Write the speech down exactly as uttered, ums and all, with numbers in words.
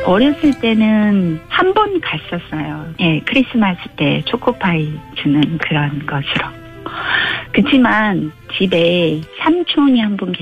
어렸을 때는 한 번 갔었어요. 예, 크리스마스 때 초코파이 주는 그런 것으로. 그렇지만 집에 삼촌이 한 분